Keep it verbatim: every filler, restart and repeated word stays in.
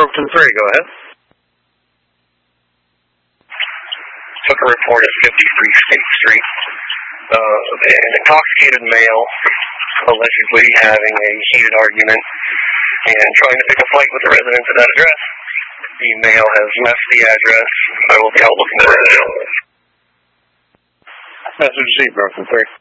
Broken three, go ahead. Took a report at fifty-three State Street. Uh, an intoxicated male allegedly having a heated argument and trying to pick a fight with the residents of that address. The male has left the address. I will be out looking for him. Message received, Broken three.